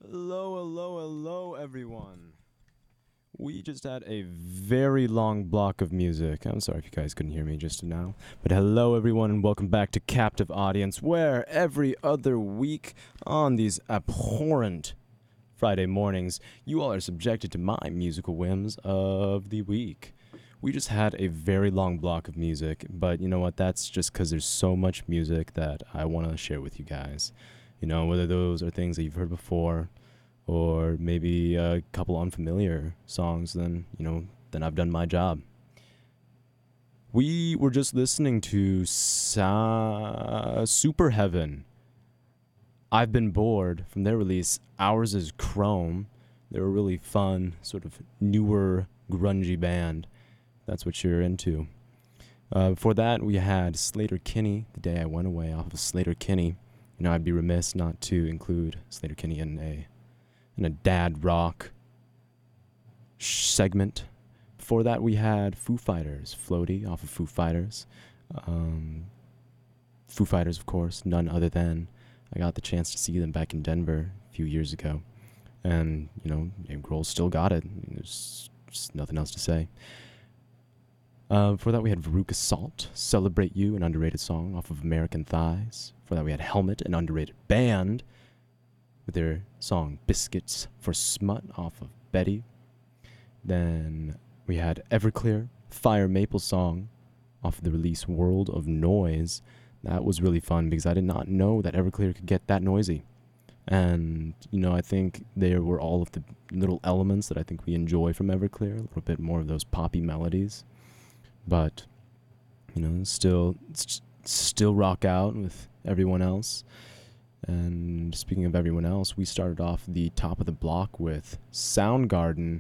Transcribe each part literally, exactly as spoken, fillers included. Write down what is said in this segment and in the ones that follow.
Hello, hello, hello, everyone. We just had a very long block of music. I'm sorry if you guys couldn't hear me just now. But hello, everyone, and welcome back to Captive Audience, where every other week on these abhorrent Friday mornings, you all are subjected to my musical whims of the week. We just had a very long block of music, but you know what? That's just because there's so much music that I want to share with you guys. You know, whether those are things that you've heard before, or maybe a couple unfamiliar songs, then, you know, then I've done my job. We were just listening to Sa- Super Heaven. I've Been Bored from their release, Ours is Chrome. They're a really fun, sort of newer, grungy band. That's what you're into. Uh, before that, we had Slater Kinney, The Day I Went Away, off of Slater Kinney. You know, I'd be remiss not to include Slater Kinney in a in a dad rock sh- segment. Before that, we had Foo Fighters, Floaty, off of Foo Fighters. Um, Foo Fighters, of course, none other than I got the chance to see them back in Denver a few years ago. And, you know, Dave Grohl still got it. There's just nothing else to say. Uh, before that, we had Veruca Salt, Celebrate You, an underrated song off of American Thighs. Before that, we had Helmet, an underrated band, with their song Biscuits for Smut off of Betty. Then we had Everclear, Fire Maple Song off of the release World of Noise. That was really fun because I did not know that Everclear could get that noisy. And, you know, I think there were all of the little elements that I think we enjoy from Everclear, a little bit more of those poppy melodies. But, you know, still, st- still rock out with everyone else. And speaking of everyone else, we started off the top of the block with Soundgarden,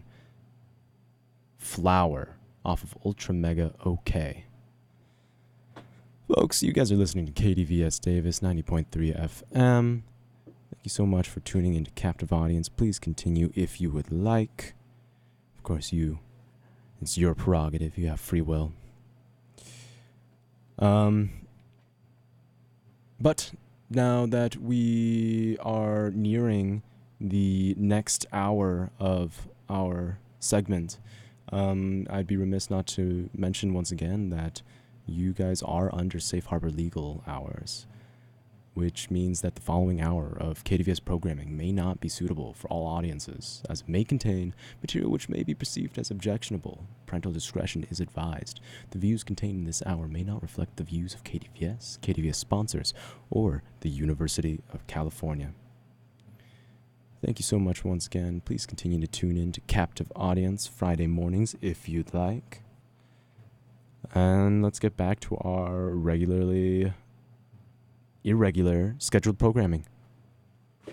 Flower, off of Ultra Mega OK. Folks, you guys are listening to K D V S Davis, ninety point three F M. Thank you so much for tuning into Captive Audience. Please continue if you would like. Of course, you, it's your prerogative. You have free will. Um, but now that we are nearing the next hour of our segment, um, I'd be remiss not to mention once again that you guys are under Safe Harbor legal hours, which means that the following hour of K D V S programming may not be suitable for all audiences, as it may contain material which may be perceived as objectionable. Parental discretion is advised. The views contained in this hour may not reflect the views of K D V S, K D V S sponsors, or the University of California. Thank you so much once again. Please continue to tune in to Captive Audience Friday mornings if you'd like. And let's get back to our regularly irregular scheduled programming.